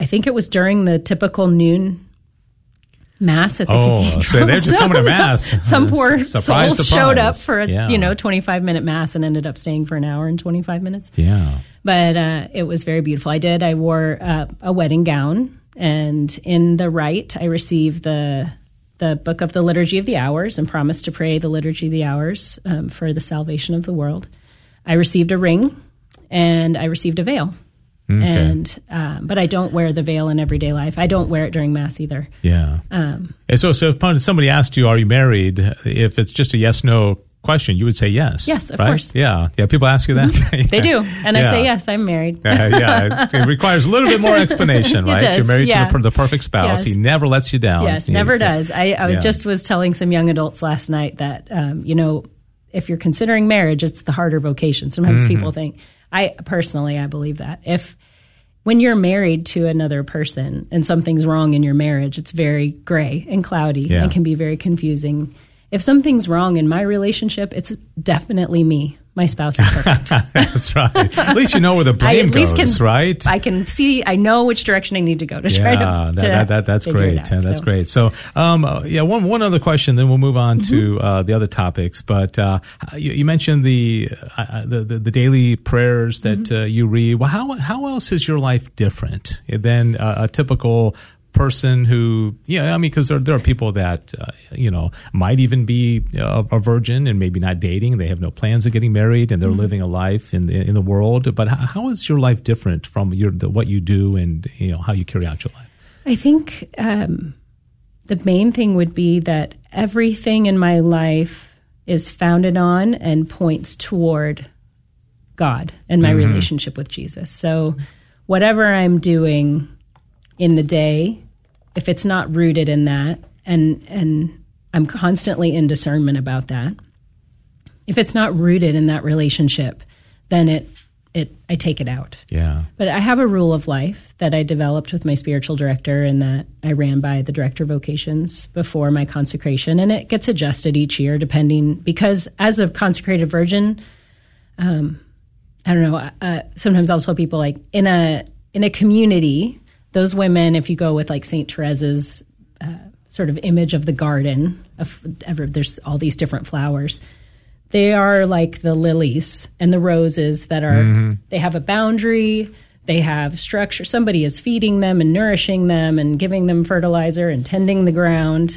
think it was during the typical noon Mass at the cathedral. So they're just coming to Mass. Some poor surprise. soul showed up for a 25-minute Mass and ended up staying for an hour and 25 minutes. Yeah. But it was very beautiful. I wore a wedding gown, and in the rite, I received the book of the Liturgy of the Hours and promised to pray the Liturgy of the Hours for the salvation of the world. I received a ring, and I received a veil. Okay. And but I don't wear the veil in everyday life. I don't wear it during Mass either. Yeah. And so if somebody asked you, "Are you married?" If it's just a yes/no question, you would say yes. Yes, of right? course. Yeah. People ask you that. They do, and I say yes. I'm married. It requires a little bit more explanation, right? It does, You're married to the perfect spouse. Yes. He never lets you down. Yes, never does. I just was telling some young adults last night that if you're considering marriage, it's the harder vocation. Sometimes people think. I believe that when you're married to another person and something's wrong in your marriage, it's very gray and cloudy and can be very confusing. If something's wrong in my relationship, it's definitely me. My spouse is perfect. That's right. At least you know where the blame goes, right? I can see. I know which direction I need to go to try to. That's great. That's great. So, one other question, then we'll move on to the other topics. But you mentioned the daily prayers that you read. Well, how else is your life different than a typical person who, because there are people that, might even be a virgin and maybe not dating. They have no plans of getting married and they're living a life in the world. But how is your life different from what you do and, how you carry out your life? I think the main thing would be that everything in my life is founded on and points toward God and my relationship with Jesus. So whatever I'm doing in the day, if it's not rooted in that, and I'm constantly in discernment about that, if it's not rooted in that relationship, then I take it out. Yeah. But I have a rule of life that I developed with my spiritual director and that I ran by the director of vocations before my consecration, and it gets adjusted each year because as a consecrated virgin, I don't know, sometimes I'll tell people like in a community, those women, if you go with like St. Teresa's sort of image of the garden, there's all these different flowers. They are like the lilies and the roses that are, they have a boundary, they have structure. Somebody is feeding them and nourishing them and giving them fertilizer and tending the ground.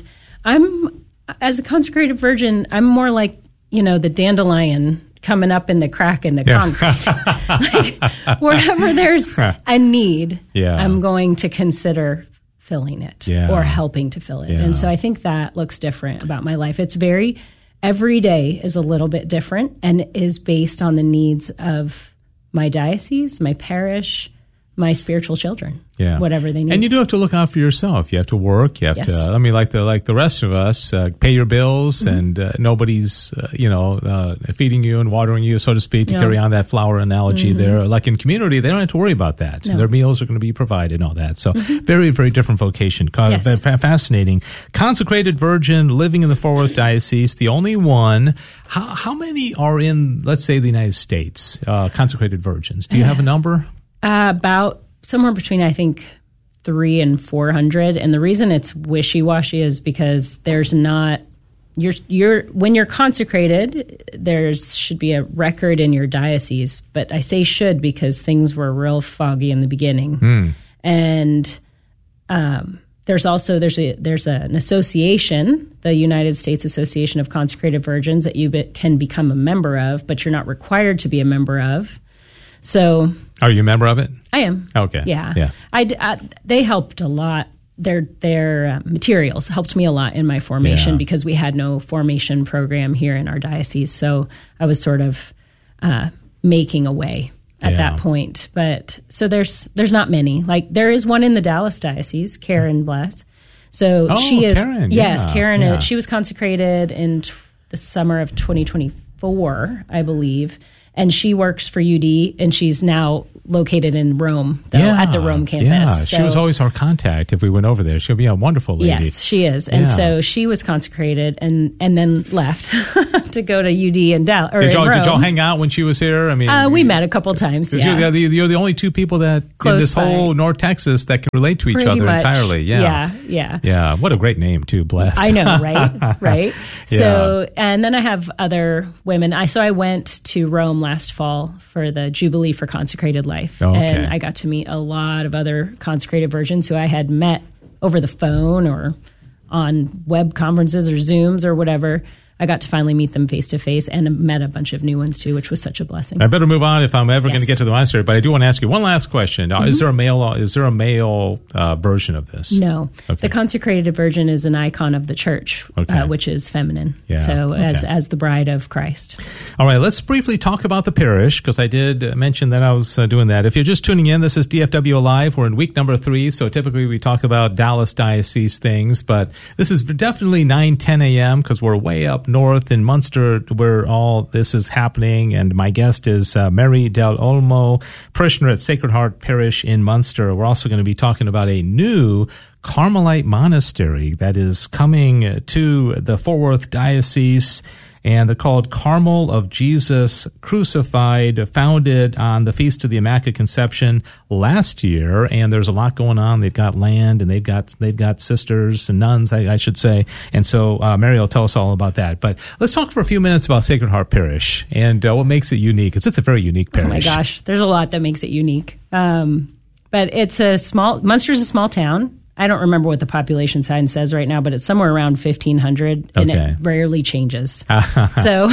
As a consecrated virgin, I'm more like, the dandelion coming up in the crack in the concrete. Like, wherever there's a need, I'm going to consider filling it or helping to fill it. And so I think that looks different about my life. It's every day is a little bit different and is based on the needs of my diocese, my parish, my spiritual children, whatever they need. And you do have to look out for yourself. You have to work. You have to, like the rest of us, pay your bills, and nobody's, feeding you and watering you, so to speak, to carry on that flower analogy there. Like in community, they don't have to worry about that. No. Their meals are going to be provided and all that. So very, very different vocation. Fascinating. Consecrated virgin, living in the Fort Worth Diocese, the only one. How many are in, let's say, the United States, consecrated virgins? Do you have a number? About somewhere between, I think, 300 and 400. And the reason it's wishy-washy is because there's not when you're consecrated, there should be a record in your diocese. But I say should because things were real foggy in the beginning. And there's an association, the United States Association of Consecrated Virgins, that you can become a member of, but you're not required to be a member of. So, are you a member of it? I am. Okay. Yeah. They helped a lot. Their materials helped me a lot in my formation because we had no formation program here in our diocese. So I was sort of making a way at that point. But so there's not many. Like there is one in the Dallas diocese, Karen Bless. So she is. Karen, Karen. Yeah. She was consecrated in the summer of 2024, I believe. And she works for UD, and she's now located in Rome, though, at the Rome campus. Yeah, so, she was always our contact if we went over there. She'll be a wonderful lady. Yes, she is. And so she was consecrated and then left to go to UD in Dallas. Did y'all hang out when she was here? I mean, we met a couple times. Yeah. You're the only two people that in this whole North Texas that can relate to each other entirely. Yeah. What a great name too. Bless. I know, right? Right. So, and then I have other women. I went to Rome last fall for the Jubilee for Consecrated Life. Okay. And I got to meet a lot of other consecrated virgins who I had met over the phone or on web conferences or Zooms or whatever. I got to finally meet them face to face and met a bunch of new ones too, which was such a blessing. I better move on if I'm ever going to get to the monastery, but I do want to ask you one last question. Mm-hmm. Is there a male version of this? No. Okay. The consecrated virgin is an icon of the church, which is feminine. Yeah. So as the bride of Christ. All right, let's briefly talk about the parish, because I did mention that I was doing that. If you're just tuning in, this is DFW Alive. We're in week number 3, so typically we talk about Dallas Diocese things, but this is definitely 9-10 a.m. because we're way up north in Munster where all this is happening, and my guest is Mary Del Olmo, parishioner at Sacred Heart Parish in Munster. We're also going to be talking about a new Carmelite monastery that is coming to the Fort Worth Diocese, and they're called Carmel of Jesus Crucified, founded on the Feast of the Immaculate Conception last year. And there's a lot going on. They've got land, and they've got sisters and nuns, I should say. And so Mary will tell us all about that. But let's talk for a few minutes about Sacred Heart Parish and what makes it unique, because it's a very unique parish. Oh my gosh, there's a lot that makes it unique. But it's Munster's a small town. I don't remember what the population sign says right now, but it's somewhere around 1,500, and it rarely changes. So,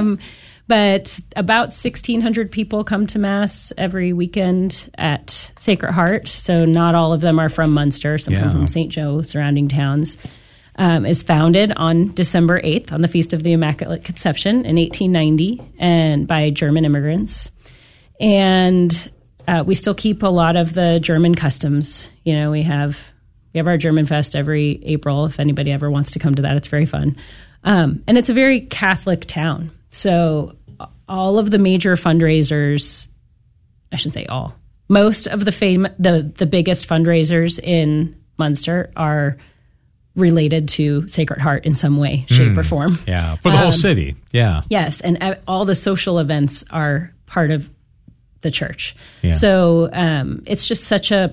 but about 1,600 people come to Mass every weekend at Sacred Heart. So not all of them are from Munster. Some come from St. Joe, surrounding towns. Is founded on December 8th, on the Feast of the Immaculate Conception in 1890, and by German immigrants. And we still keep a lot of the German customs. You know, we have our German Fest every April. If anybody ever wants to come to that, it's very fun. And it's a very Catholic town. So all of the major fundraisers, I shouldn't say all, most of the biggest fundraisers in Munster are related to Sacred Heart in some way, shape, or form. Yeah, for the whole city. Yeah. Yes, and all the social events are part of the church. Yeah. So it's just such a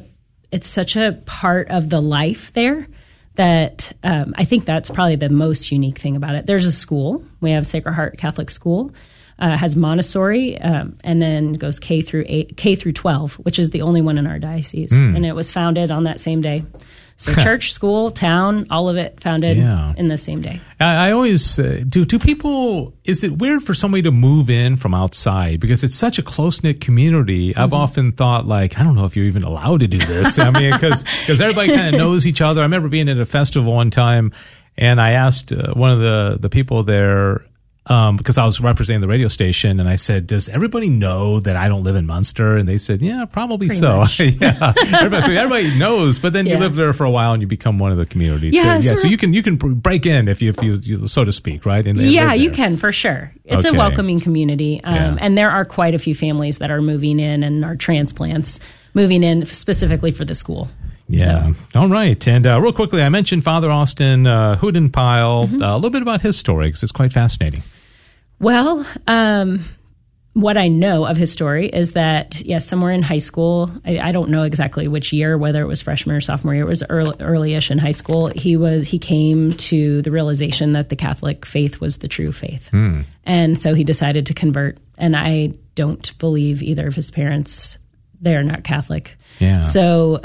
part of the life there that I think that's probably the most unique thing about it. There's a school. We have Sacred Heart Catholic School. Has Montessori, and then goes K through 12, which is the only one in our diocese. And it was founded on that same day. So church, school, town, all of it founded in the same day. I always, do people, is it weird for somebody to move in from outside? Because it's such a close-knit community. Mm-hmm. I've often thought, like, I don't know if you're even allowed to do this. I mean, because everybody kind of knows each other. I remember being at a festival one time, and I asked one of the people there, because I was representing the radio station, and I said, "Does everybody know that I don't live in Munster?" And they said, "Yeah, probably pretty so." Much. Yeah, everybody knows. But then you live there for a while, and you become one of the community. Yeah, so you can break in if you so to speak, right? And you can for sure. It's a welcoming community, and there are quite a few families that are moving in and are transplants moving in specifically for the school. Yeah. So. All right. And real quickly, I mentioned Father Austin Hudenpyle. Mm-hmm. A little bit about his story, because it's quite fascinating. Well, what I know of his story is that, somewhere in high school, I don't know exactly which year, whether it was freshman or sophomore year, it was early-ish in high school, he came to the realization that the Catholic faith was the true faith. And so he decided to convert. And I don't believe either of his parents, they're not Catholic. Yeah. So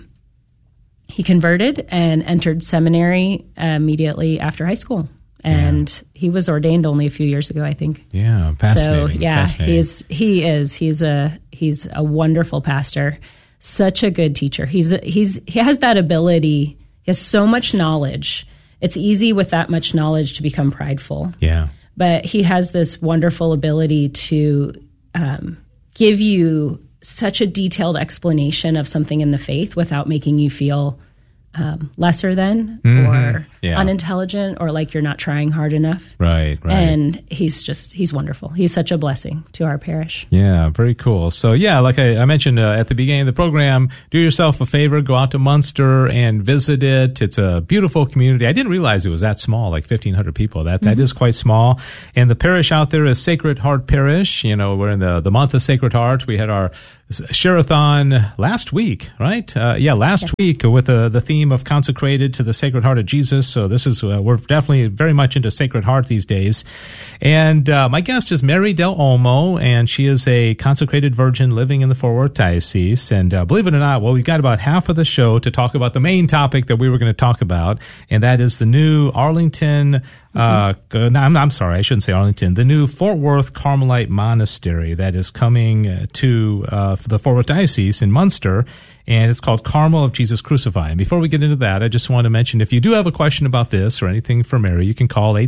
he converted and entered seminary immediately after high school. And he was ordained only a few years ago, I think. Yeah, fascinating. So fascinating. he's a wonderful pastor, such a good teacher. He has that ability. He has so much knowledge. It's easy with that much knowledge to become prideful. Yeah, but he has this wonderful ability to give you such a detailed explanation of something in the faith without making you feel lesser than or unintelligent or like you're not trying hard enough. Right. And he's wonderful. He's such a blessing to our parish. Yeah, very cool. So like I mentioned at the beginning of the program, do yourself a favor, go out to Munster and visit it. It's a beautiful community. I didn't realize it was that small, like 1,500 people. That is quite small. And the parish out there is Sacred Heart Parish. We're in the month of Sacred Heart. We had our Share-a-thon last week, right? Last week with the theme of consecrated to the Sacred Heart of Jesus. So this is, we're definitely very much into Sacred Heart these days. And my guest is Mary Del Olmo, and she is a consecrated virgin living in the Fort Worth Diocese. And believe it or not, we've got about half of the show to talk about the main topic that we were going to talk about, and that is the new Arlington I'm sorry, I shouldn't say Arlington. The new Fort Worth Carmelite Monastery that is coming to the Fort Worth Diocese in Munster, and it's called Carmel of Jesus Crucified. And before we get into that, I just want to mention, if you do have a question about this or anything for Mary, you can call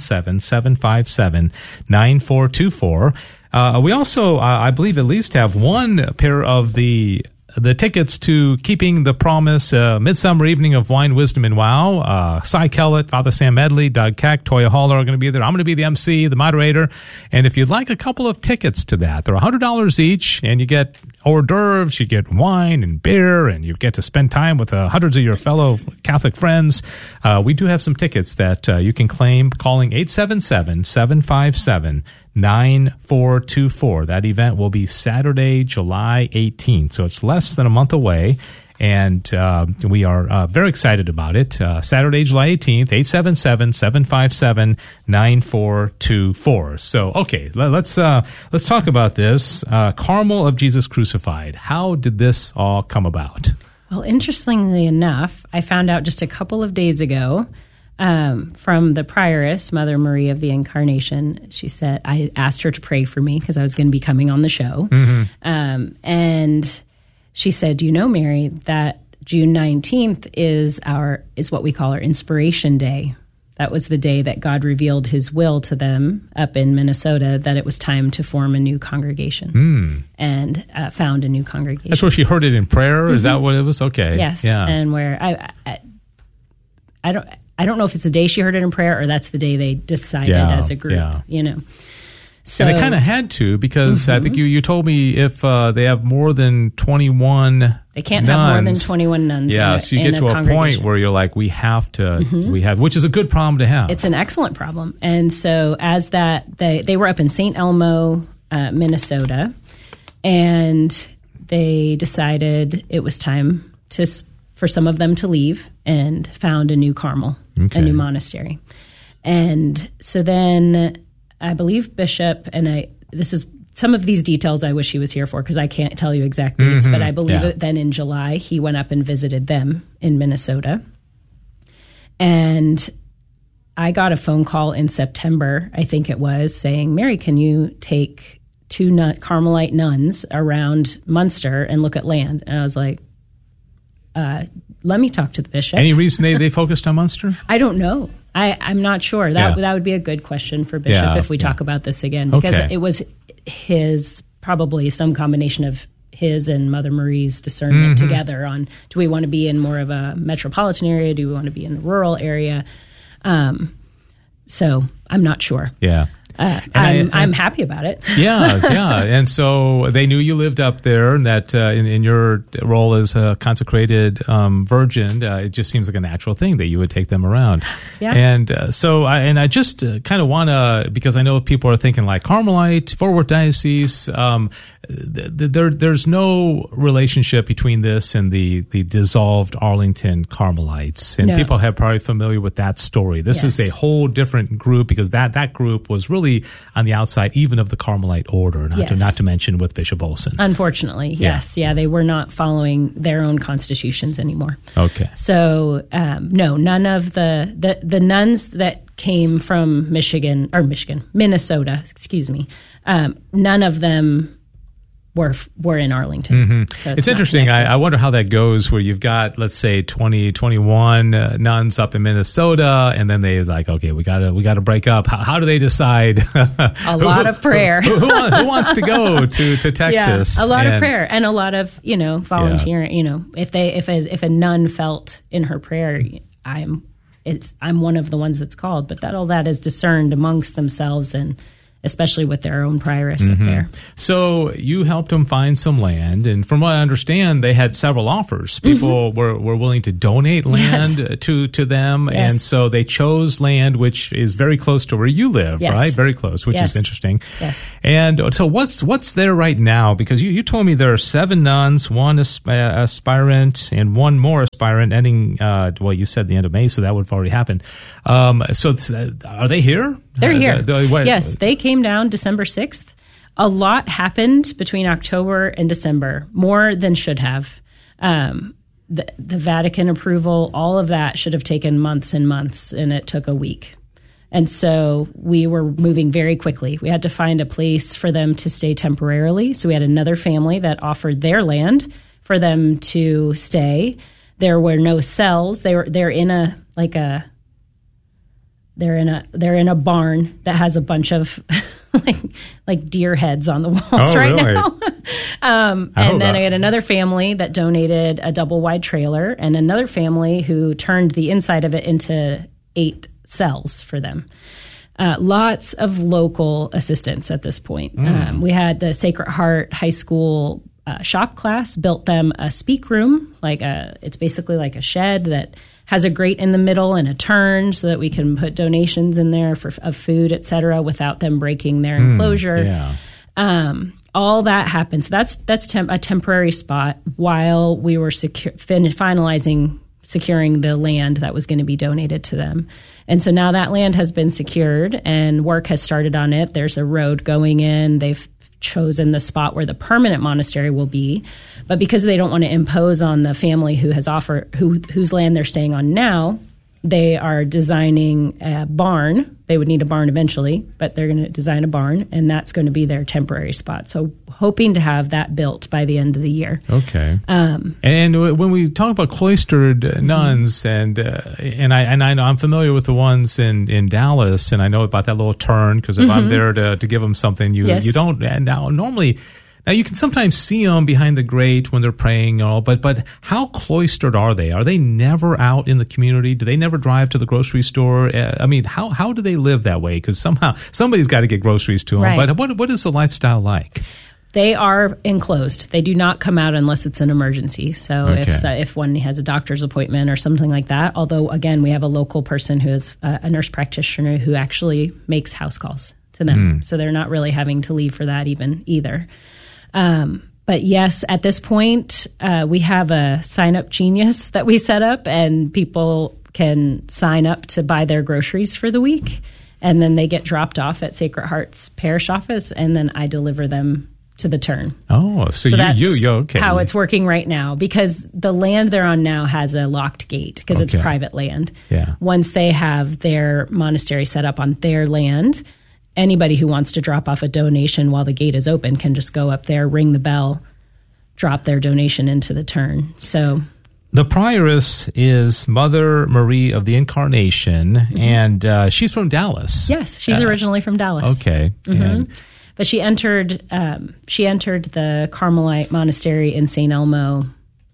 877-757-9424. We also, I believe, at least have one pair of the tickets to Keeping the Promise, Midsummer Evening of Wine, Wisdom, and Wow. Cy Kellett, Father Sam Medley, Doug Keck, Toya Haller are going to be there. I'm going to be the MC, the moderator. And if you'd like a couple of tickets to that, they're $100 each, and you get hors d'oeuvres, you get wine and beer, and you get to spend time with hundreds of your fellow Catholic friends. We do have some tickets that you can claim calling 877-757-9424. That event will be Saturday, July 18th. So it's less than a month away. And we are very excited about it. Saturday, July 18th, 877-757-9424. So, okay, let's talk about this. Carmel of Jesus Crucified. How did this all come about? Well, interestingly enough, I found out just a couple of days ago from the prioress, Mother Marie of the Incarnation. She said, I asked her to pray for me because I was going to be coming on the show. And she said, do you know, Mary, that June 19th is what we call our Inspiration Day. That was the day that God revealed his will to them up in Minnesota, that it was time to form a new congregation and found a new congregation. That's where she heard it in prayer? Is that what it was? Okay. Yes. Yeah. And where I don't know if it's the day she heard it in prayer or that's the day they decided as a group, So, and they kind of had to, because I think you told me if they have more than 21 they can't nuns, have more than 21 nuns. Yeah, so you get to a point where you're like, we have to, which is a good problem to have. It's an excellent problem. And so as that, they were up in St. Elmo, Minnesota, and they decided it was time for some of them to leave and found a new Carmel, a new monastery. And so then I believe Bishop, and this is some of these details I wish he was here for because I can't tell you exact dates, but I believe it then in July he went up and visited them in Minnesota. And I got a phone call in September, I think it was, saying, Mary, can you take 2 Carmelite nuns around Munster and look at land? And I was like, let me talk to the bishop. Any reason they focused on Munster? I don't know. I'm not sure. That would be a good question for Bishop if we talk about this again, because it was probably some combination of his and Mother Marie's discernment together on, do we want to be in more of a metropolitan area? Do we want to be in a rural area? So I'm not sure. Yeah. I'm happy about it. Yeah. And so they knew you lived up there, and that in your role as a consecrated virgin, it just seems like a natural thing that you would take them around. Yeah. And so I just kind of want to, because I know people are thinking like Carmelite, Fort Worth Diocese, there's no relationship between this and the dissolved Arlington Carmelites. And people have probably familiar with that story. This is a whole different group, because that group was really on the outside even of the Carmelite order, not to mention with Bishop Olson. Unfortunately, yes. Yeah, they were not following their own constitutions anymore. Okay. So, no, none of the nuns that came from Minnesota, none of them were in Arlington. So it's interesting. I wonder how that goes where you've got, let's say, 21 nuns up in Minnesota, and then they like, okay, we gotta break up. How do they decide? A lot of prayer. Who wants to go to Texas? Yeah, a lot of prayer and a lot of volunteering. Yeah. If a nun felt in her prayer, I'm one of the ones that's called, but all that is discerned amongst themselves and especially with their own prioress up there. So you helped them find some land, and from what I understand, they had several offers. People were willing to donate land to them, and so they chose land which is very close to where you live, right? Very close, which is interesting. Yes. And so what's there right now? Because you told me there are 7 nuns, 1 aspirant, and 1 more aspirant ending, you said the end of May, so that would have already happened. So are they here? They're here. Yes, they came down December 6th. A lot happened between October and December, more than should have. The Vatican approval, all of that should have taken months and months, and it took a week. And so we were moving very quickly. We had to find a place for them to stay temporarily. So we had another family that offered their land for them to stay. There were no cells. They're in a barn that has a bunch of like deer heads on the walls now. And then I had another family that donated a double wide trailer, and another family who turned the inside of it into 8 cells for them. Lots of local assistance at this point. We had the Sacred Heart High School shop class built them a speak room, it's basically like a shed that has a grate in the middle and a turn so that we can put donations in there of food, et cetera, without them breaking their enclosure. All that happened. So that's a temporary spot while we were finalizing securing the land that was going to be donated to them. And so now that land has been secured and work has started on it. There's a road going in. They've chosen the spot where the permanent monastery will be, but because they don't want to impose on the family who has whose land they're staying on now, they are designing a barn. They would need a barn eventually, but they're going to design a barn, and that's going to be their temporary spot. So hoping to have that built by the end of the year. Okay. And when we talk about cloistered nuns, and I know I'm familiar with the ones in Dallas, and I know about that little turn because if I'm there to give them something, you don't. And now you can sometimes see them behind the grate when they're praying and all, but how cloistered are they? Are they never out in the community? Do they never drive to the grocery store? How do they live that way? Because somehow somebody's got to get groceries to them. Right. But what is the lifestyle like? They are enclosed. They do not come out unless it's an emergency. So if one has a doctor's appointment or something like that, although, again, we have a local person who is a nurse practitioner who actually makes house calls to them. So they're not really having to leave for that either. But yes, at this point, we have a sign-up genius that we set up, and people can sign up to buy their groceries for the week, and then they get dropped off at Sacred Heart's parish office, and then I deliver them to the turn. Oh, so that's okay. How it's working right now, because the land they're on now has a locked gate because it's private land. Yeah. Once they have their monastery set up on their land, anybody who wants to drop off a donation while the gate is open can just go up there, ring the bell, drop their donation into the turn. So the prioress is Mother Marie of the Incarnation, and she's from Dallas. Yes, she's originally from Dallas. Okay. But she entered the Carmelite monastery in St. Elmo.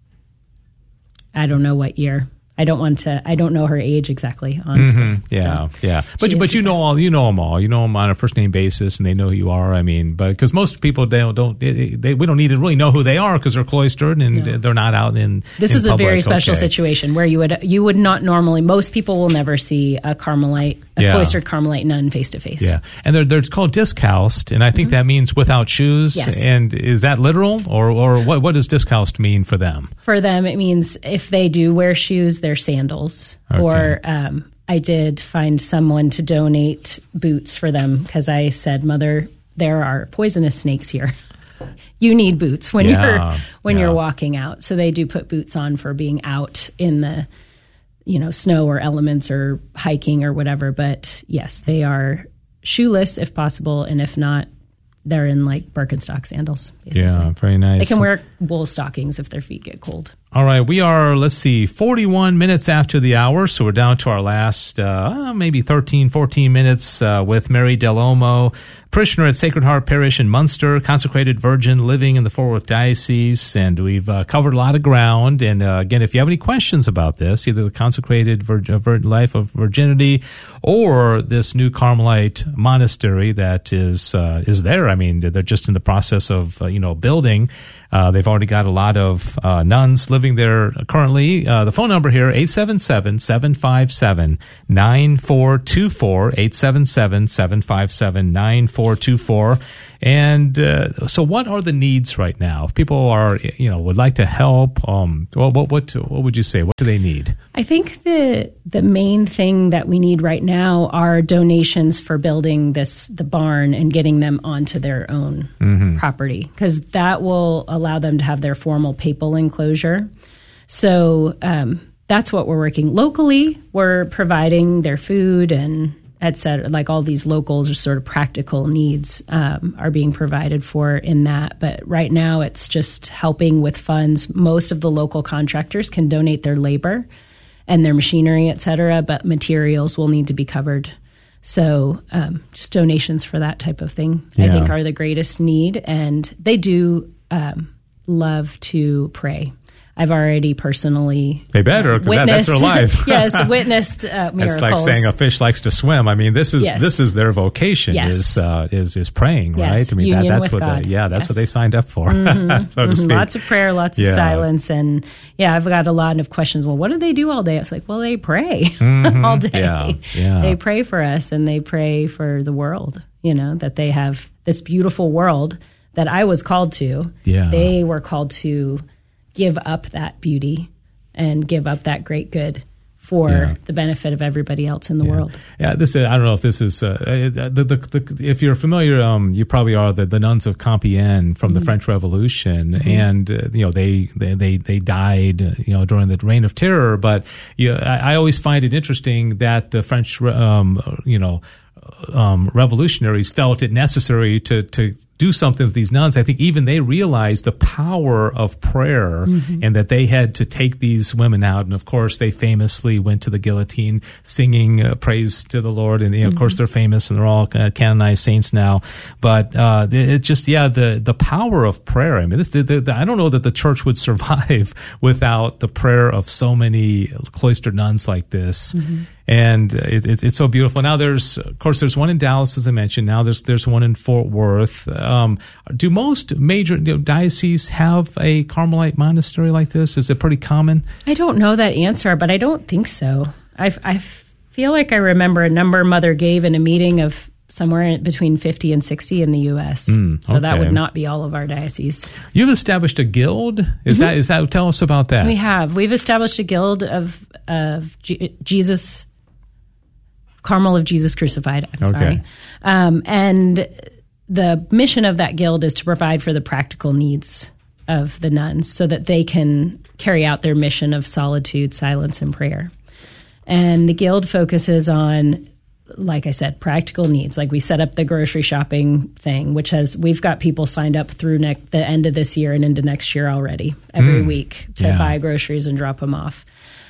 I don't know what year. I don't know her age exactly, honestly. Yeah. But you know them all. You know them on a first name basis, and they know who you are. Because most people we don't need to really know who they are because they're cloistered and they're not out in. This is public. A very special situation where you would not normally. Most people will never see a cloistered Carmelite nun face to face. Yeah, and they're called discalced, and I think that means without shoes. Yes. And is that literal, or what does discalced mean for them? For them, it means if they do wear shoes, they're sandals. Okay. Or I did find someone to donate boots for them because I said, Mother, there are poisonous snakes here. You need boots when you're walking out. So they do put boots on for being out in the snow or elements or hiking or whatever. But yes, they are shoeless if possible, and if not, they're in like Birkenstock sandals, basically. Yeah, very nice. They can wear wool stockings if their feet get cold. All right, we are, 41 minutes after the hour, so we're down to our last maybe 13, 14 minutes with Mary Del Olmo, parishioner at Sacred Heart Parish in Munster, consecrated virgin living in the Fort Worth Diocese, and we've covered a lot of ground. And again, if you have any questions about this, either the consecrated life of virginity or this new Carmelite monastery that is there, I mean, they're just in the process of building. They've already got a lot of nuns living there currently. The phone number here, 877-757-9424, 877-757-9424. And so what are the needs right now? If people are, would like to help, what would you say? What do they need? I think the main thing that we need right now are donations for building the barn and getting them onto their own property, because that will allow them to have their formal papal enclosure. So that's what we're working. Locally, we're providing their food and et cetera, like all these local, just sort of practical needs are being provided for in that. But right now, it's just helping with funds. Most of the local contractors can donate their labor and their machinery, et cetera, but materials will need to be covered. So just donations for that type of thing, I think, are the greatest need. And they do love to pray. I've already personally that's their life. Yes, witnessed miracles. It's like saying a fish likes to swim. I mean, this is their vocation. Is praying, right? I mean, that's what that's what they signed up for. So to speak. Lots of prayer, lots of silence, and I've got a lot of questions. Well, what do they do all day? It's like, well, they pray all day. Yeah. They pray for us, and they pray for the world. That they have this beautiful world that I was called to. Yeah. They were called to give up that beauty and give up that great good for the benefit of everybody else in the world. Yeah, I don't know if this is if you're familiar, you probably are the nuns of Compiègne from the French Revolution, and they died during the Reign of Terror. But I always find it interesting that the French revolutionaries felt it necessary to do something with these nuns. I think even they realized the power of prayer and that they had to take these women out. And of course, they famously went to the guillotine singing praise to the Lord. And of course, they're famous and they're all canonized saints now. But it just, the power of prayer. I mean, I don't know that the church would survive without the prayer of so many cloistered nuns like this. And it's so beautiful. Now there's one in Dallas, as I mentioned. Now there's one in Fort Worth. Do most major dioceses have a Carmelite monastery like this? Is it pretty common? I don't know that answer, but I don't think so. I feel like I remember a number Mother gave in a meeting of somewhere between 50 and 60 in the U.S. So that would not be all of our dioceses. You've established a guild? Is that? Tell us about that. We have. We've established a guild of Jesus. Carmel of Jesus Crucified. I'm sorry. And the mission of that guild is to provide for the practical needs of the nuns so that they can carry out their mission of solitude, silence, and prayer. And the guild focuses on, like I said, practical needs. Like we set up the grocery shopping thing, we've got people signed up through the end of this year and into next year already, every week to buy groceries and drop them off.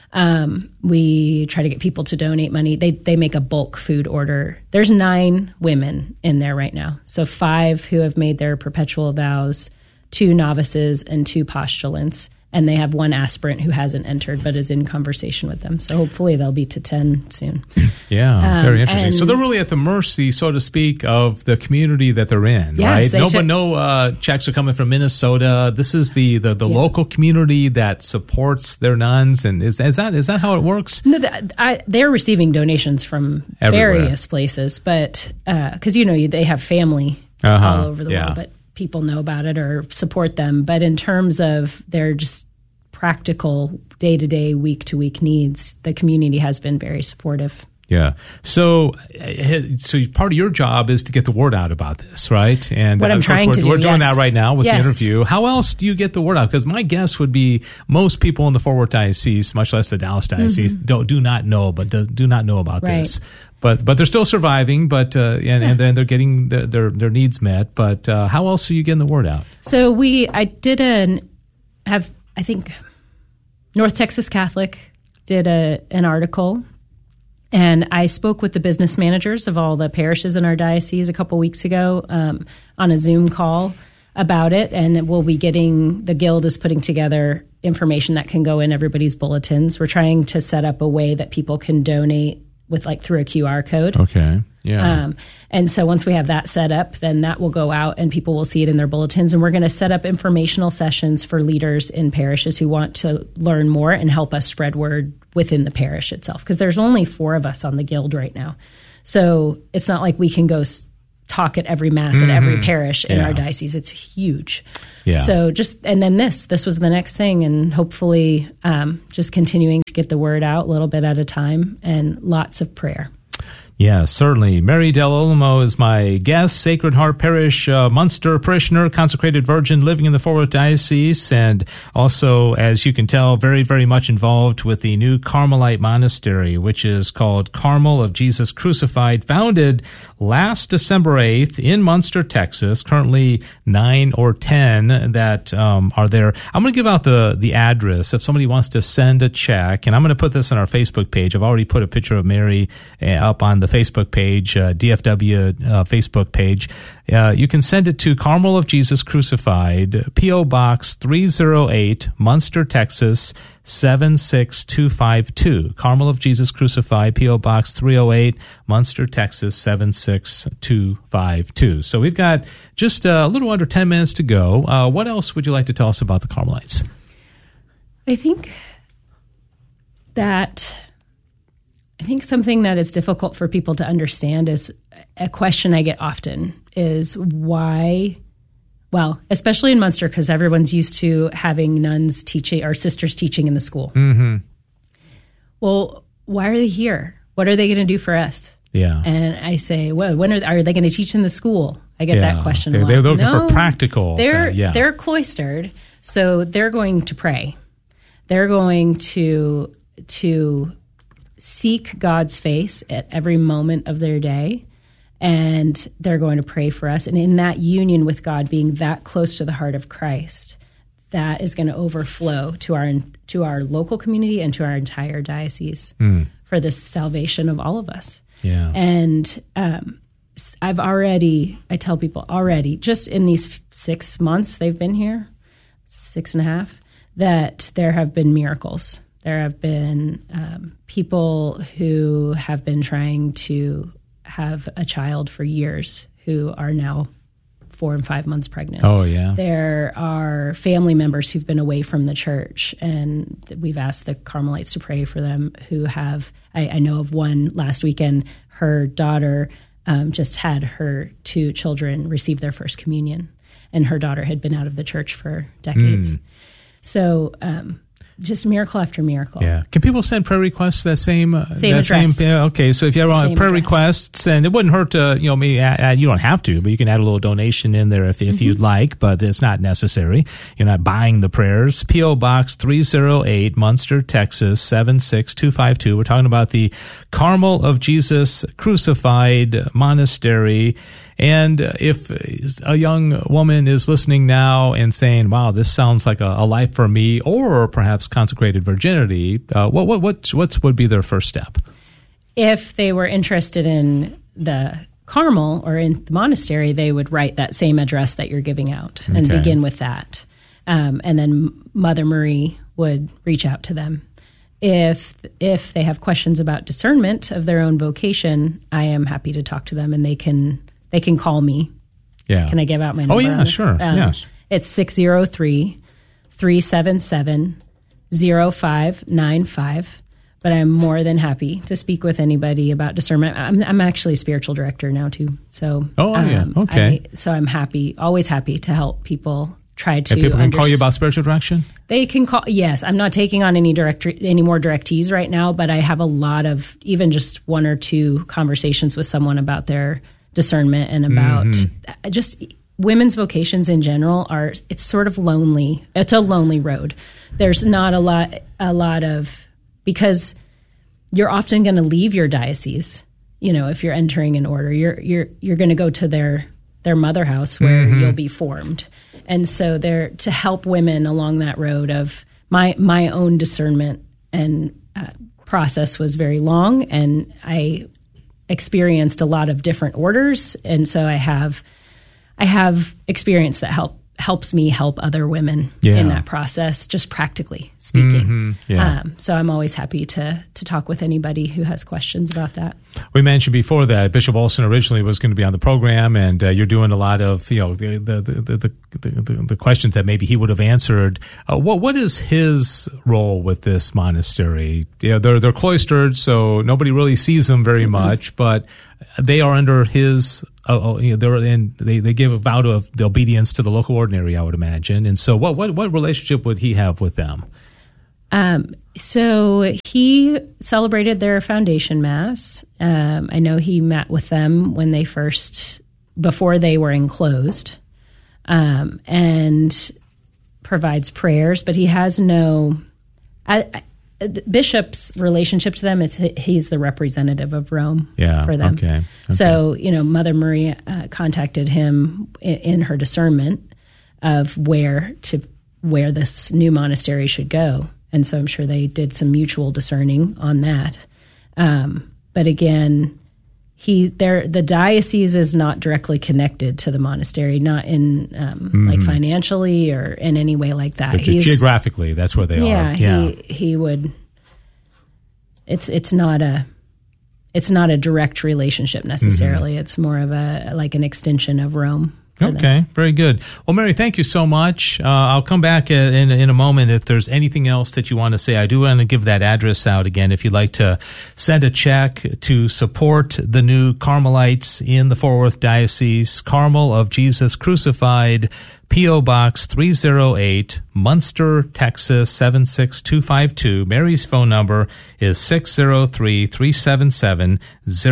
We try to get people to donate money. They make a bulk food order. There's 9 women in there right now. So 5 who have made their perpetual vows, 2 novices, and 2 postulants. And they have 1 aspirant who hasn't entered but is in conversation with them. So hopefully they'll be to 10 soon. Very interesting. So they're really at the mercy, so to speak, of the community that they're in, right? No checks are coming from Minnesota. This is the local community that supports their nuns. And is that how it works? No, they're receiving donations from various places, but because they have family all over the world, but people know about it or support them. But in terms of their just practical day-to-day, week-to-week needs, the community has been very supportive. Yeah. So part of your job is to get the word out about this, right? And what I'm trying to do, we're doing that right now with yes. the interview. How else do you get the word out? Because my guess would be most people in the Fort Worth Diocese, much less the Dallas Diocese, do not know about right. this. But they're still surviving. But and then they're getting their needs met. But how else are you getting the word out? So I think North Texas Catholic did an article. And I spoke with the business managers of all the parishes in our diocese a couple weeks ago on a Zoom call about it. And we'll be the Guild is putting together information that can go in everybody's bulletins. We're trying to set up a way that people can donate with through a QR code. Okay. Yeah. And so once we have that set up, then that will go out and people will see it in their bulletins. And we're going to set up informational sessions for leaders in parishes who want to learn more and help us spread word within the parish itself. Because there's only 4 of us on the Guild right now. So it's not like we can go talk at every mass at every parish in our diocese. It's huge. Yeah. So and then this was the next thing, and hopefully just continuing to get the word out a little bit at a time and lots of prayer. Yeah, certainly. Mary Del Olmo is my guest, Sacred Heart Parish Munster parishioner, consecrated virgin living in the Fort Worth Diocese, and also, as you can tell, very, very much involved with the new Carmelite monastery, which is called Carmel of Jesus Crucified, founded last December 8th in Munster, Texas. Currently 9 or 10 that are there. I'm going to give out the address if somebody wants to send a check, and I'm going to put this on our Facebook page. I've already put a picture of Mary up on the Facebook page, DFW Facebook page. You can send it to Carmel of Jesus Crucified, P.O. Box 308, Munster, Texas 76252. Carmel of Jesus Crucified, P.O. Box 308, Munster, Texas 76252. So we've got just a little under 10 minutes to go. What else would you like to tell us about the Carmelites? I think something that is difficult for people to understand is a question I get often is why, well, especially in Munster, because everyone's used to having nuns teaching or sisters teaching in the school. Mm-hmm. Well, why are they here? What are they going to do for us? Yeah. And I say, well, when are they going to teach in the school? I get that question a lot. They're looking for practical. They're cloistered, so they're going to pray. They're going to seek God's face at every moment of their day, and they're going to pray for us. And in that union with God, being that close to the heart of Christ, that is going to overflow to our local community and to our entire diocese for the salvation of all of us. Yeah. And I tell people already, just in these 6 months they've been here, 6.5, that there have been miracles. There have been people who have been trying to have a child for years who are now 4 and 5 months pregnant. Oh, yeah. There are family members who've been away from the church, and we've asked the Carmelites to pray for them who have, I know of one last weekend, her daughter just had her 2 children receive their first communion, and her daughter had been out of the church for decades. So just miracle after miracle. Yeah. Can people send prayer requests to that same address? Okay. So if you have prayer requests, and it wouldn't hurt to, maybe you don't have to, but you can add a little donation in there if you'd like, but it's not necessary. You're not buying the prayers. P.O. Box 308, Munster, Texas 76252. We're talking about the Carmel of Jesus Crucified Monastery. And if a young woman is listening now and saying, wow, this sounds like a life for me, or perhaps consecrated virginity, what would be their first step? If they were interested in the Carmel or in the monastery, they would write that same address that you're giving out and begin with that. And then Mother Marie would reach out to them. If they have questions about discernment of their own vocation, I am happy to talk to them, and they can call me. Yeah. Can I give out my number? Oh, yeah, sure. Yes. It's 603-377-0595. But I'm more than happy to speak with anybody about discernment. I'm actually a spiritual director now, too. So, okay. So I'm always happy to help people try to. And people can call you about spiritual direction? They can call. Yes, I'm not taking on any more directees right now, but I have a lot of even just one or two conversations with someone about their discernment and about just women's vocations in general it's sort of lonely. It's a lonely road. There's not a lot of, because you're often going to leave your diocese. If you're entering an order, you're going to go to their mother house where you'll be formed. And so to help women along that road of my own discernment and process was very long, and I experienced a lot of different orders. And so I have experience that helps me help other women in that process, just practically speaking. So I'm always happy to talk with anybody who has questions about that. We mentioned before that Bishop Olson originally was going to be on the program, and you're doing a lot of the questions that maybe he would have answered. What is his role with this monastery? They're cloistered, so nobody really sees them very much, but they are under his. They give a vow of the obedience to the local ordinary, I would imagine. And so, what relationship would he have with them? So he celebrated their foundation mass. I know he met with them when before they were enclosed, and provides prayers. But he has no. The bishop's relationship to them is he's the representative of Rome for them. Okay. So, Mother Maria contacted him in her discernment of where this new monastery should go. And so I'm sure they did some mutual discerning on that. But again, the diocese is not directly connected to the monastery, not in like financially or in any way like that. Geographically, that's where they are. Yeah, he would. It's not a direct relationship necessarily. It's more of an extension of Rome. Okay, very good. Well, Mary, thank you so much. I'll come back in a moment if there's anything else that you want to say. I do want to give that address out again if you'd like to send a check to support the new Carmelites in the Fort Worth Diocese. Carmel of Jesus Crucified, P.O. Box 308, Munster, Texas 76252. Mary's phone number is 603-377-0595.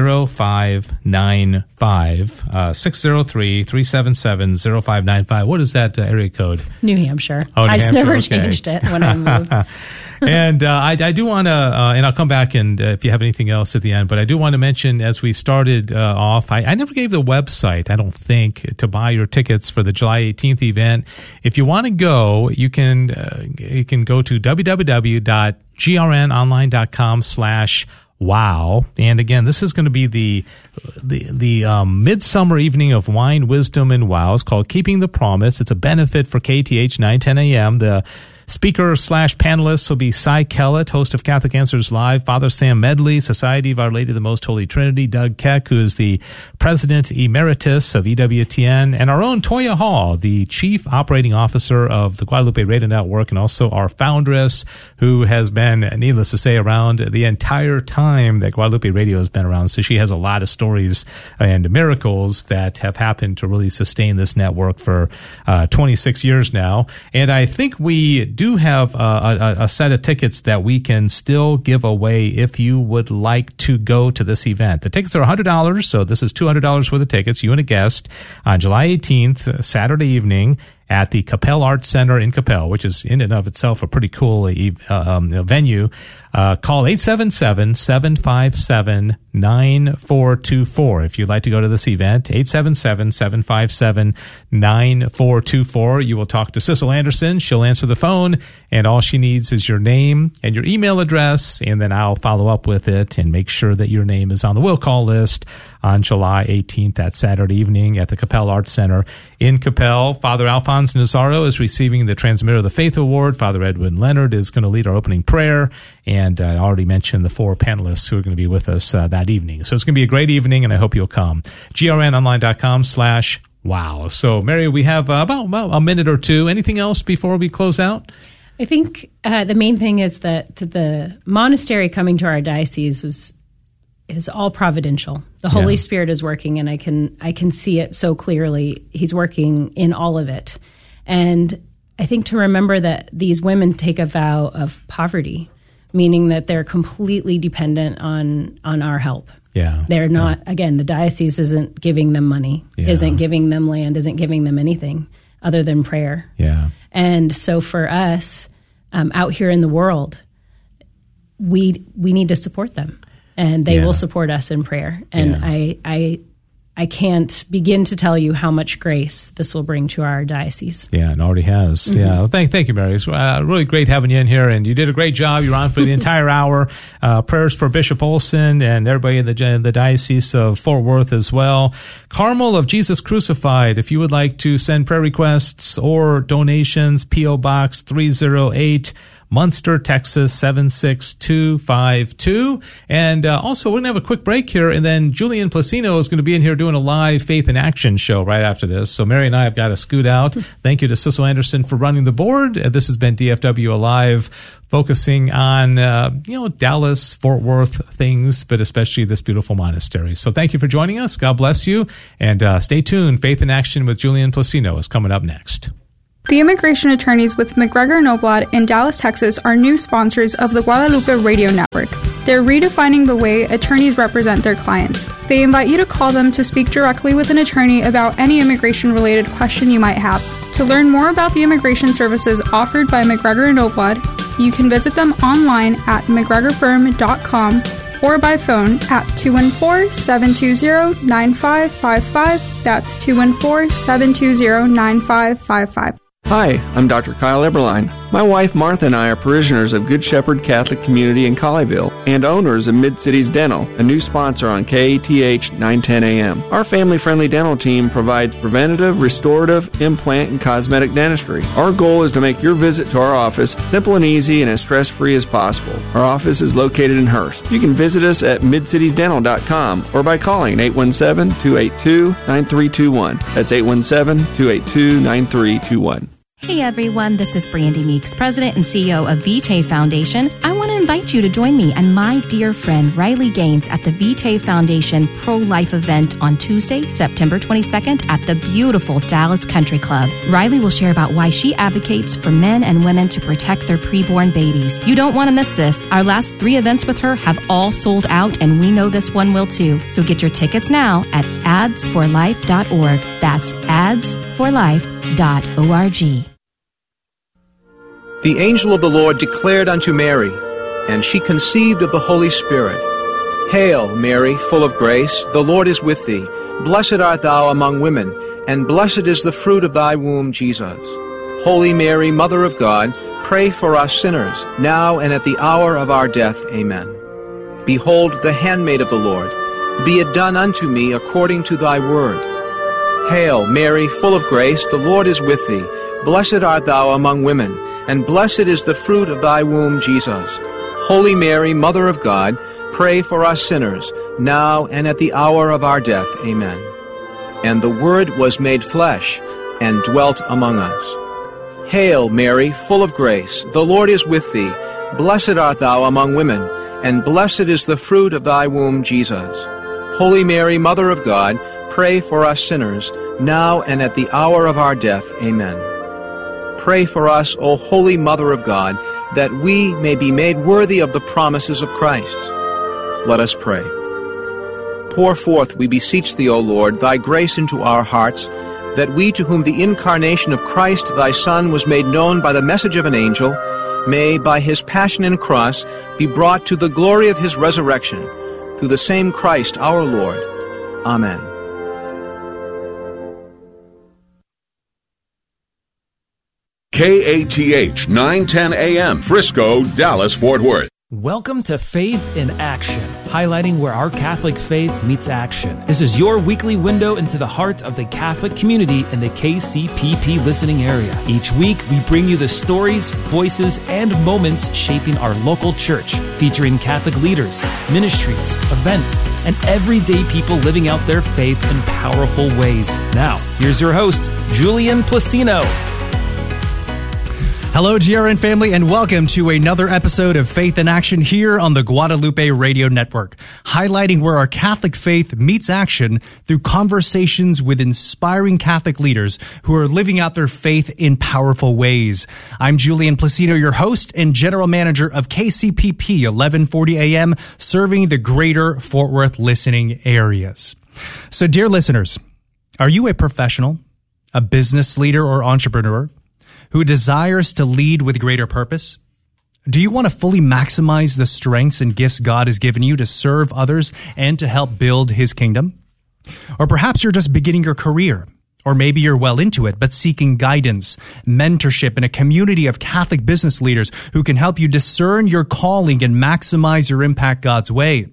603-377-0595. What is that area code? New Hampshire. Oh, New Hampshire. I never changed it when I moved. And I do want to, and I'll come back and if you have anything else at the end, but I do want to mention as we started off, I never gave the website, I don't think, to buy your tickets for the July 18th event. If you want to go, you can go to www.grnonline.com/wow. And again, this is going to be the midsummer evening of wine, wisdom, and wow. It's called Keeping the Promise. It's a benefit for KTH 910 AM. The speaker/panelists will be Cy Kellett, host of Catholic Answers Live, Father Sam Medley, Society of Our Lady of the Most Holy Trinity, Doug Keck, who is the President Emeritus of EWTN, and our own Toya Hall, the Chief Operating Officer of the Guadalupe Radio Network, and also our foundress, who has been, needless to say, around the entire time that Guadalupe Radio has been around. So she has a lot of stories and miracles that have happened to really sustain this network for 26 years now. And I think we do have a set of tickets that we can still give away if you would like to go to this event. The tickets are $100, so this is $200 for the tickets, you and a guest, on July 18th, Saturday evening, at the Capel Arts Center in Capel, which is in and of itself a pretty cool venue. Call 877-757-9424 if you'd like to go to this event. 877-757-9424. You will talk to Sissel Anderson. She'll answer the phone, and all she needs is your name and your email address, and then I'll follow up with it and make sure that your name is on the will call list on July 18th, that Saturday evening at the Capel Arts Center in Capel. Father Alphonse Nazaro is receiving the Transmitter of the Faith Award. Father Edwin Leonard is going to lead our opening prayer. And I already mentioned the 4 panelists who are going to be with us that evening. So it's going to be a great evening, and I hope you'll come. grnonline.com/wow. So, Mary, we have about a minute or two. Anything else before we close out? I think the main thing is that the monastery coming to our diocese is all providential. The Holy Spirit is working, and I can see it so clearly. He's working in all of it. And I think to remember that these women take a vow of poverty, meaning that they're completely dependent on our help. Yeah. They're not, again, the diocese isn't giving them money, isn't giving them land, isn't giving them anything other than prayer. Yeah. And so for us, out here in the world, we need to support them, and they will support us in prayer. And I can't begin to tell you how much grace this will bring to our diocese. Yeah, it already has. Mm-hmm. Yeah, well, thank you, Mary. It's really great having you in here, and you did a great job. You were on for the entire hour. Prayers for Bishop Olson and everybody in the Diocese of Fort Worth as well. Carmel of Jesus Crucified, if you would like to send prayer requests or donations, P.O. Box 308, Munster, Texas 76252. And also, we're going to have a quick break here, and then Julian Placino is going to be in here doing a live Faith in Action show right after this. So Mary and I have got to scoot out. Thank you to Cecil Anderson for running the board. This has been DFW Alive, focusing on, Dallas, Fort Worth things, but especially this beautiful monastery. So thank you for joining us. God bless you. And stay tuned. Faith in Action with Julian Placino is coming up next. The immigration attorneys with McGregor & Noblad in Dallas, Texas are new sponsors of the Guadalupe Radio Network. They're redefining the way attorneys represent their clients. They invite you to call them to speak directly with an attorney about any immigration-related question you might have. To learn more about the immigration services offered by McGregor & Noblad, you can visit them online at mcgregorfirm.com or by phone at 214-720-9555. That's 214-720-9555. Hi, I'm Dr. Kyle Eberlein. My wife Martha and I are parishioners of Good Shepherd Catholic Community in Colleyville and owners of Mid-Cities Dental, a new sponsor on KATH 910 AM. Our family-friendly dental team provides preventative, restorative, implant, and cosmetic dentistry. Our goal is to make your visit to our office simple and easy and as stress-free as possible. Our office is located in Hurst. You can visit us at midcitiesdental.com or by calling 817-282-9321. That's 817-282-9321. Hey everyone, this is Brandy Meeks, President and CEO of Vitae Foundation. I want to invite you to join me and my dear friend Riley Gaines at the Vitae Foundation Pro-Life event on Tuesday, September 22nd at the beautiful Dallas Country Club. Riley will share about why she advocates for men and women to protect their preborn babies. You don't want to miss this. Our last 3 events with her have all sold out, and we know this one will too. So get your tickets now at adsforlife.org. That's adsforlife.org. The angel of the Lord declared unto Mary, and she conceived of the Holy Spirit. Hail, Mary, full of grace, the Lord is with thee. Blessed art thou among women, and blessed is the fruit of thy womb, Jesus. Holy Mary, Mother of God, pray for us sinners, now and at the hour of our death. Amen. Behold, the handmaid of the Lord. Be it done unto me according to thy word. Hail, Mary, full of grace, the Lord is with thee. Blessed art thou among women, and blessed is the fruit of thy womb, Jesus. Holy Mary, Mother of God, pray for us sinners, now and at the hour of our death. Amen. And the Word was made flesh, and dwelt among us. Hail, Mary, full of grace, the Lord is with thee. Blessed art thou among women, and blessed is the fruit of thy womb, Jesus. Holy Mary, Mother of God, pray for us sinners, now and at the hour of our death. Amen. Pray for us, O Holy Mother of God, that we may be made worthy of the promises of Christ. Let us pray. Pour forth, we beseech thee, O Lord, thy grace into our hearts, that we, to whom the incarnation of Christ thy Son was made known by the message of an angel, may, by his passion and cross, be brought to the glory of his resurrection, through the same Christ our Lord. Amen. KATH 910 AM, Frisco, Dallas, Fort Worth. Welcome to Faith in Action, highlighting where our Catholic faith meets action. This is your weekly window into the heart of the Catholic community in the KCPP listening area. Each week, we bring you the stories, voices, and moments shaping our local church, featuring Catholic leaders, ministries, events, and everyday people living out their faith in powerful ways. Now, here's your host, Julian Placino. Hello, GRN family, and welcome to another episode of Faith in Action here on the Guadalupe Radio Network, highlighting where our Catholic faith meets action through conversations with inspiring Catholic leaders who are living out their faith in powerful ways. I'm Julian Placido, your host and general manager of KCPP 1140 AM, serving the greater Fort Worth listening areas. So, dear listeners, are you a professional, a business leader, or entrepreneur who desires to lead with greater purpose? Do you want to fully maximize the strengths and gifts God has given you to serve others and to help build His kingdom? Or perhaps you're just beginning your career, or maybe you're well into it, but seeking guidance, mentorship, and a community of Catholic business leaders who can help you discern your calling and maximize your impact God's way.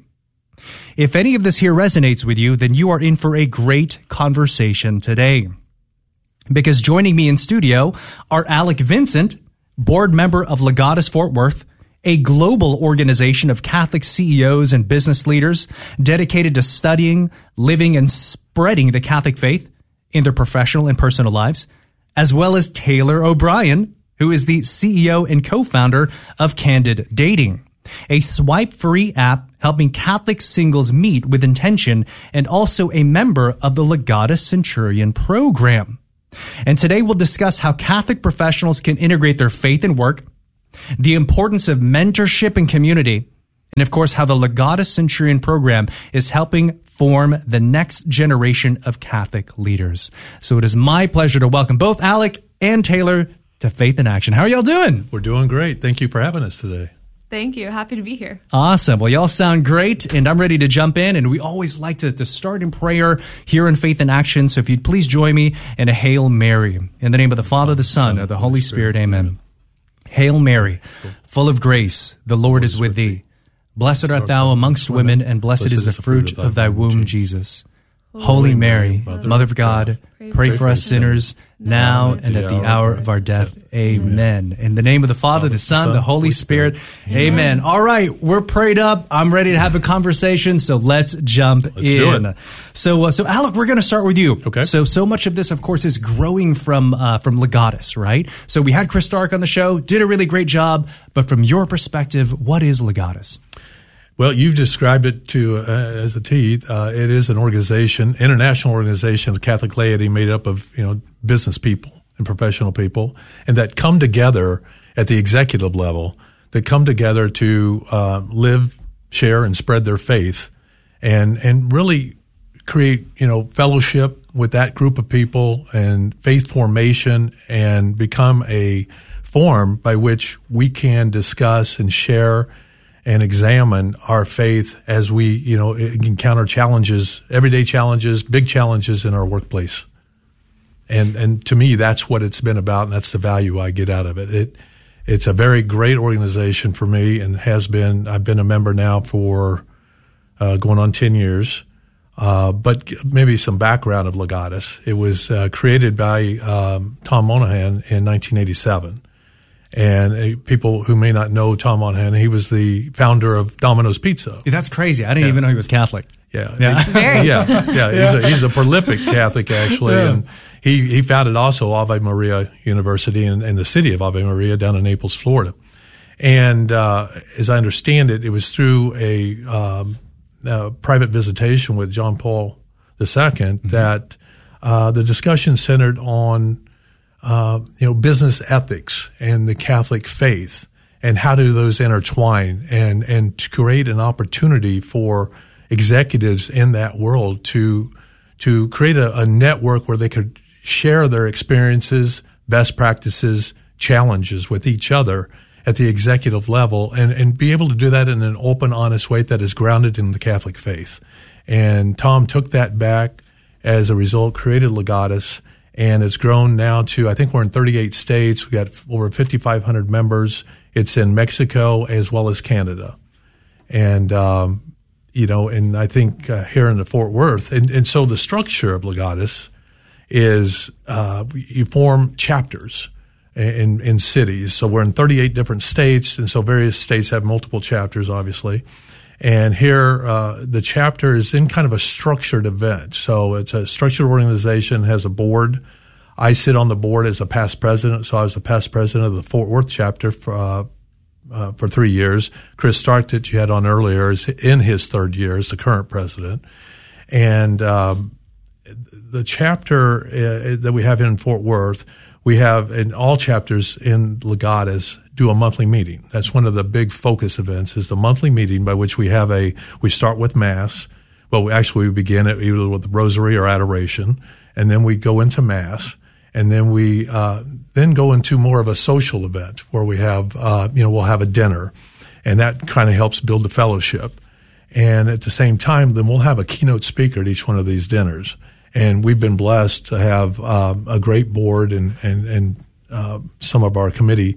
If any of this here resonates with you, then you are in for a great conversation today. Because joining me in studio are Alec Vincent, board member of Legatus Fort Worth, a global organization of Catholic CEOs and business leaders dedicated to studying, living, and spreading the Catholic faith in their professional and personal lives, as well as Taylor O'Brien, who is the CEO and co-founder of Candid Dating, a swipe-free app helping Catholic singles meet with intention, and also a member of the Legatus Centurion program. And today we'll discuss how Catholic professionals can integrate their faith and work, the importance of mentorship and community, and of course how the Legatus Centurion program is helping form the next generation of Catholic leaders. So it is my pleasure to welcome both Alec and Taylor to Faith in Action. How are y'all doing? We're doing great. Thank you for having us today. Thank you. Happy to be here. Awesome. Well, y'all sound great, and I'm ready to jump in. And we always like to start in prayer here in Faith in Action. So if you'd please join me in a Hail Mary. In the name of the Father, the Son, and the Holy Spirit. Amen. Hail Mary, full of grace, the Lord is with thee. Blessed art thou amongst women, and blessed is the fruit of thy womb, Jesus. Holy Mary, Mother of God, pray for us sinners, now and at the hour of our death. Amen. In the name of the Father, the Son, the Holy Spirit. Amen. All right, we're prayed up. I'm ready to have a conversation, so let's jump in. Do it. So Alec, we're going to start with you. Okay. So much of this, of course, is growing from Legatus, right? So we had Chris Stark on the show, did a really great job, but from your perspective, what is Legatus? Well, you've described it as a T. It is an organization, international organization of Catholic laity made up of, business people and professional people, and that come together at the executive level, that come together to live, share, and spread their faith, and really create, fellowship with that group of people and faith formation, and become a forum by which we can discuss and share and examine our faith as we, encounter challenges, everyday challenges, big challenges in our workplace. And to me, that's what it's been about, and that's the value I get out of it. It's a very great organization for me, and has been. I've been a member now for going on 10 years. But maybe some background of Legatus. It was created by Tom Monahan in 1987. And people who may not know Tom Monahan, he was the founder of Domino's Pizza. Yeah, that's crazy. I didn't even know he was Catholic. Yeah. He's a prolific Catholic, actually. Yeah. And he founded also Ave Maria University in the city of Ave Maria down in Naples, Florida. And as I understand it, it was through a private visitation with John Paul II that the discussion centered on business ethics and the Catholic faith, and how do those intertwine, and to create an opportunity for executives in that world to create a network where they could share their experiences, best practices, challenges with each other at the executive level, and be able to do that in an open, honest way that is grounded in the Catholic faith. And Tom took that back, as a result, created Legatus, and it's grown now to, I think we're in 38 states. We've got over 5,500 members. It's in Mexico as well as Canada. And, and I think here in the Fort Worth. And so the structure of Legatus is you form chapters in cities. So we're in 38 different states, and so various states have multiple chapters, obviously. And here, the chapter is in kind of a structured event. So it's a structured organization, has a board, I sit on the board as a past president, so I was the past president of the Fort Worth chapter for 3 years. Chris Stark, that you had on earlier, is in his third year as the current president. And the chapter that we have in Fort Worth, we have in all chapters in Legatus do a monthly meeting. That's one of the big focus events, is the monthly meeting by which we start with Mass. Well, we begin it either with the Rosary or Adoration, and then we go into Mass. And then we then go into more of a social event where we have, we'll have a dinner, and that kind of helps build the fellowship. And at the same time, then we'll have a keynote speaker at each one of these dinners. And we've been blessed to have a great board and some of our committee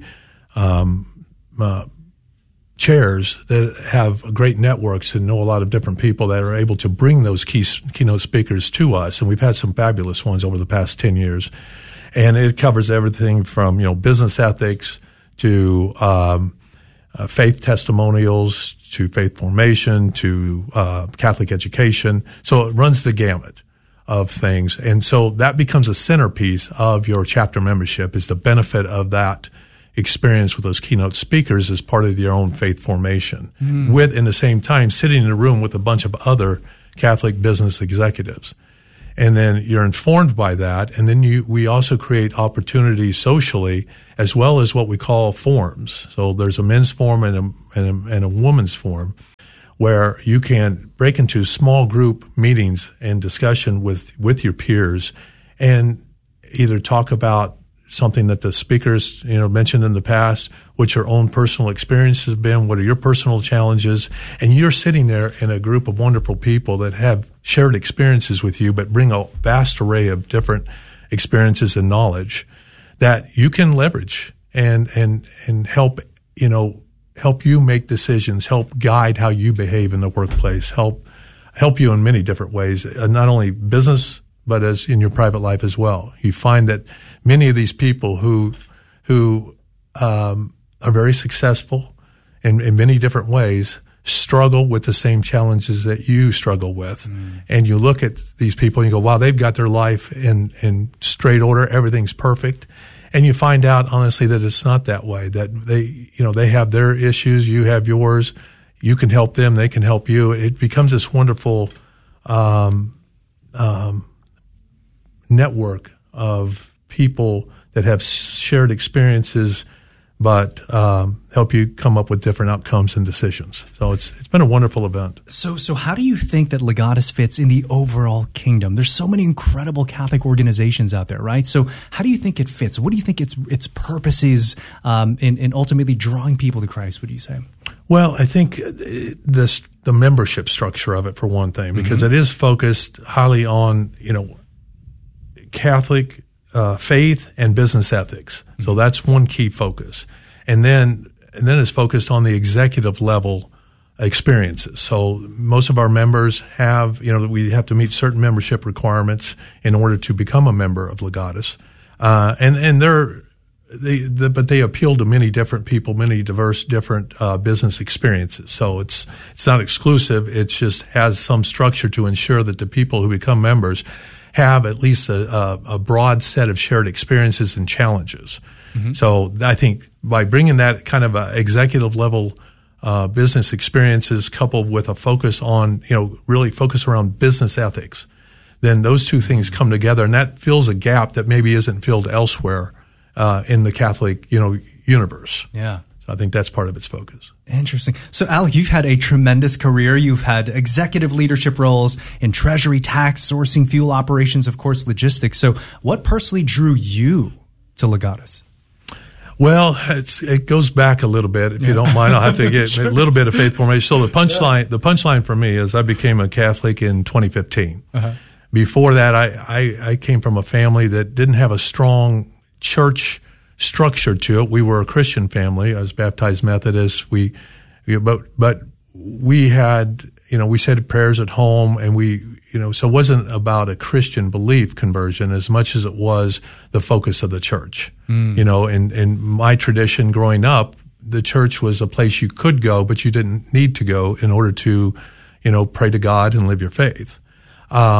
chairs that have great networks and know a lot of different people that are able to bring those keynote speakers to us. And we've had some fabulous ones over the past 10 years. And it covers everything from, business ethics to faith testimonials to faith formation to Catholic education. So it runs the gamut of things. And so that becomes a centerpiece of your chapter membership, is the benefit of that experience with those keynote speakers as part of your own faith formation, with, in the same time, sitting in a room with a bunch of other Catholic business executives. And then you're informed by that, and then we also create opportunities socially as well as what we call forums. So there's a men's forum and a woman's forum where you can break into small group meetings and discussion with your peers and either talk about something that the speakers mentioned in the past, what your own personal experience has been, what are your personal challenges, and you're sitting there in a group of wonderful people that have shared experiences with you, but bring a vast array of different experiences and knowledge that you can leverage and help you make decisions, help guide how you behave in the workplace, help you in many different ways, not only business, but as in your private life as well. You find that many of these people who are very successful in many different ways struggle with the same challenges that you struggle with. And you look at these people and you go, wow, they've got their life in straight order. Everything's perfect. And you find out, honestly, that it's not that way, that they have their issues, you have yours, you can help them, they can help you. It becomes this wonderful network of people that have shared experiences, but help you come up with different outcomes and decisions. So it's been a wonderful event. So how do you think that Legatus fits in the overall kingdom? There's so many incredible Catholic organizations out there, right? So how do you think it fits? What do you think its purpose is in ultimately drawing people to Christ, would you say? Well, I think the membership structure of it, for one thing, because it is focused highly on, Catholic faith and business ethics. So that's one key focus. And then it's focused on the executive level experiences. So most of our members have, we have to meet certain membership requirements in order to become a member of Legatus. But they appeal to many different people, many diverse different business experiences. So it's not exclusive. It just has some structure to ensure that the people who become members have at least a broad set of shared experiences and challenges. So I think by bringing that kind of executive level business experiences coupled with a focus on, really focus around business ethics, then those two things come together, and that fills a gap that maybe isn't filled elsewhere in the Catholic, universe. Yeah. So I think that's part of its focus. Interesting. So, Alec, you've had a tremendous career. You've had executive leadership roles in treasury, tax, sourcing, fuel operations, of course, logistics. So what personally drew you to Legatus? Well, it goes back a little bit. If you don't mind, I'll have to get a little bit of faith formation. So the punchline for me is I became a Catholic in 2015. Before that, I came from a family that didn't have a strong church structure to it. We were a Christian family. I was baptized Methodist. But we had, we said prayers at home, and so it wasn't about a Christian belief conversion as much as it was the focus of the church. In my tradition growing up, the church was a place you could go, but you didn't need to go in order to, pray to God and live your faith.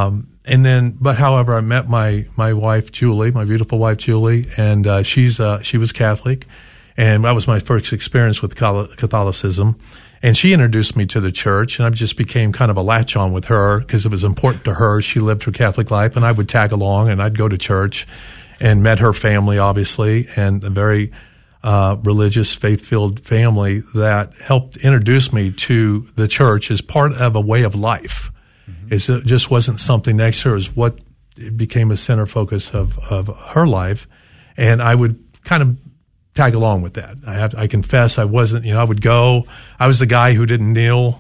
However, I met my wife, Julie, my beautiful wife, Julie, and she was Catholic, and that was my first experience with Catholicism. And she introduced me to the church, and I just became kind of a latch-on with her because it was important to her. She lived her Catholic life, and I would tag along, and I'd go to church and met her family, obviously, and a very religious, faith-filled family that helped introduce me to the church as part of a way of life. It just wasn't something extra. It was what became a center focus of her life, and I would kind of tag along with that. I confess I wasn't, I would go. I was the guy who didn't kneel.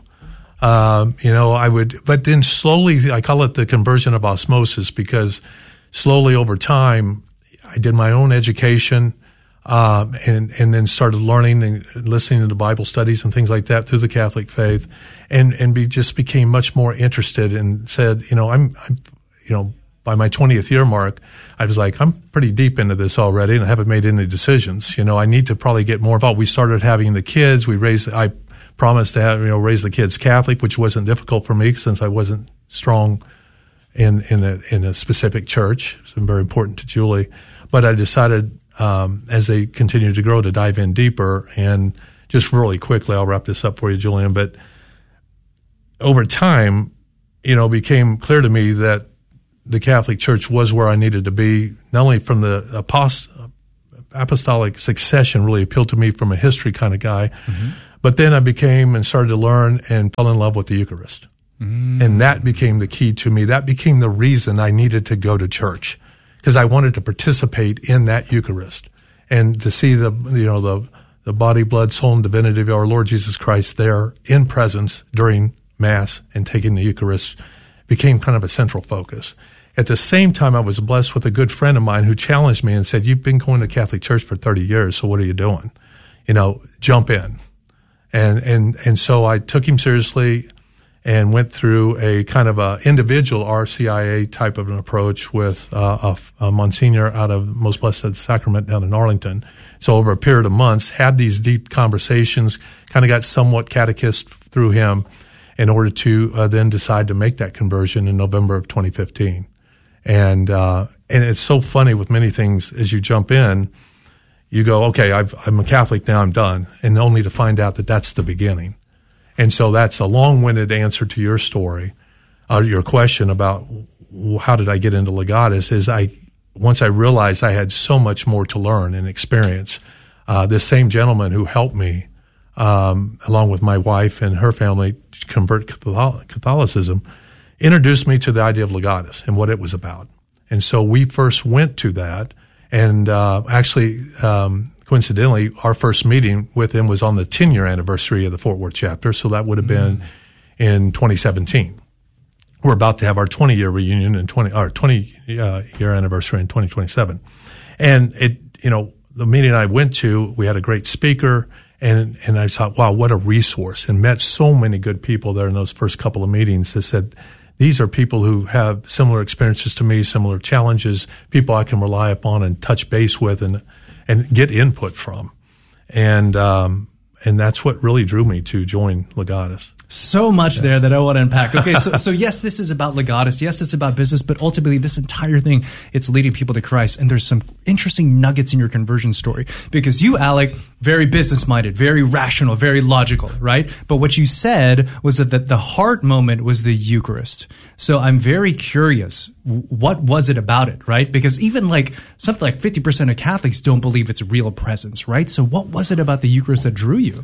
But then slowly, I call it the conversion of osmosis, because slowly over time, I did my own education, and then started learning and listening to the Bible studies and things like that through the Catholic faith, and just became much more interested and said, by my 20th year mark, I was like, I'm pretty deep into this already, and I haven't made any decisions. I need to probably get more involved. We started having the kids. I promised to have, raise the kids Catholic, which wasn't difficult for me since I wasn't strong in a specific church. It's very important to Julie. But I decided, as they continued to grow, to dive in deeper. And just really quickly, I'll wrap this up for you, Julian. But over time, became clear to me that the Catholic Church was where I needed to be, not only from the apostolic succession really appealed to me from a history kind of guy, but then I became and started to learn and fell in love with the Eucharist. And that became the key to me. That became the reason I needed to go to church, because I wanted to participate in that Eucharist and to see the body, blood, soul, and divinity of our Lord Jesus Christ there in presence during Mass and taking the Eucharist became kind of a central focus. At the same time, I was blessed with a good friend of mine who challenged me and said, "You've been going to Catholic Church for 30 years, so what are you doing? Jump in." And so I took him seriously and went through a kind of a individual RCIA type of an approach with a Monsignor out of Most Blessed Sacrament down in Arlington. So over a period of months, had these deep conversations, kind of got somewhat catechist through him in order to then decide to make that conversion in November of 2015. And it's so funny with many things as you jump in, you go, okay, I'm a Catholic now, I'm done, and only to find out that that's the beginning. And so that's a long-winded answer to your story, your question about how did I get into Legatus, is once I realized I had so much more to learn and experience, this same gentleman who helped me, along with my wife and her family, convert Catholicism, introduced me to the idea of Legatus and what it was about. And so we first went to that, and coincidentally, our first meeting with him was on the 10-year anniversary of the Fort Worth chapter, so that would have been in 2017. We're about to have our 20-year reunion and 20-year anniversary in 2027. And the meeting I went to, we had a great speaker, and I thought, wow, what a resource, and met so many good people there in those first couple of meetings that said, these are people who have similar experiences to me, similar challenges, people I can rely upon and touch base with and get input from. And that's what really drew me to join Legatus. So much there that I want to unpack. Okay, so yes, this is about Legatus. Yes, it's about business, but ultimately this entire thing, it's leading people to Christ. And there's some interesting nuggets in your conversion story, because you, Alec, very business-minded, very rational, very logical, right? But what you said was that the heart moment was the Eucharist. So I'm very curious, what was it about it, right? Because even something like 50% of Catholics don't believe it's real presence, right? So what was it about the Eucharist that drew you?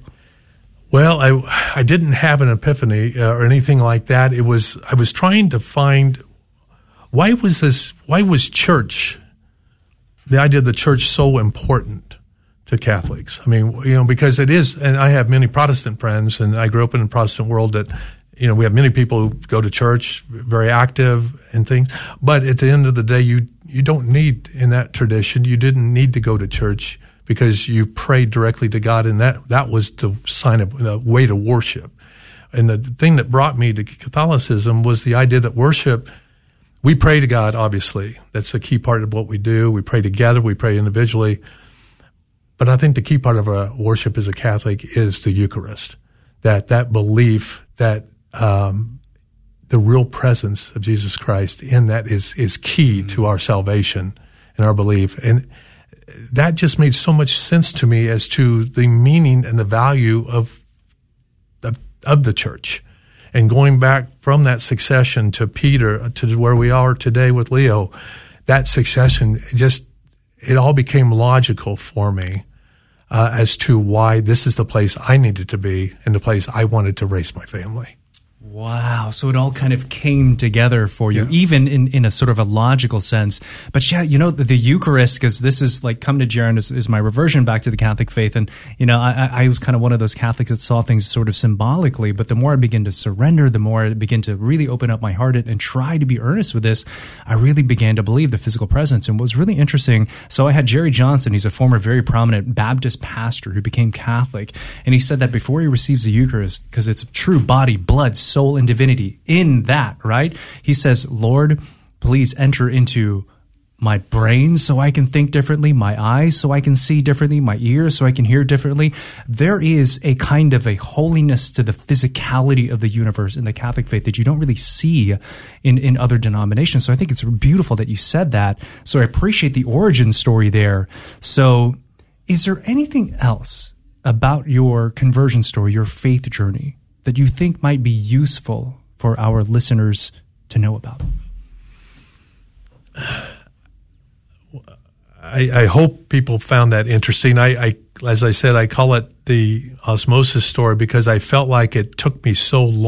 Well, I didn't have an epiphany or anything like that. I was trying to find, why was church, the idea of the church, so important to Catholics? I mean, because it is, and I have many Protestant friends, and I grew up in the Protestant world that, we have many people who go to church, very active and things. But at the end of the day, you don't need, in that tradition, you didn't need to go to church, because you prayed directly to God, and that was the sign of the way to worship. And the thing that brought me to Catholicism was the idea that worship, we pray to God, obviously. That's a key part of what we do. We pray together, we pray individually. But I think the key part of our worship as a Catholic is the Eucharist. That belief that the real presence of Jesus Christ in that is key to our salvation and our belief. And that just made so much sense to me as to the meaning and the value of the church. And going back from that succession to Peter to where we are today with Leo, that succession it all became logical for me as to why this is the place I needed to be and the place I wanted to raise my family. Wow. So it all kind of came together for you, even in a sort of a logical sense. But yeah, the Eucharist, because this is like Come to Jaron is my reversion back to the Catholic faith. And, I was kind of one of those Catholics that saw things sort of symbolically. But the more I begin to surrender, the more I begin to really open up my heart and try to be earnest with this, I really began to believe the physical presence. And what was really interesting, so I had Jerry Johnson. He's a former very prominent Baptist pastor who became Catholic. And he said that before he receives the Eucharist, because it's true body, blood, soul, and divinity in that, right? He says, Lord, please enter into my brain so I can think differently, my eyes so I can see differently, my ears so I can hear differently. There is a kind of a holiness to the physicality of the universe in the Catholic faith that you don't really see in other denominations. So I think it's beautiful that you said that. So I appreciate the origin story there. So is there anything else about your conversion story, your faith journey, that you think might be useful for our listeners to know about? I hope people found that interesting. I as I said, I call it the osmosis story because I felt like it took me so long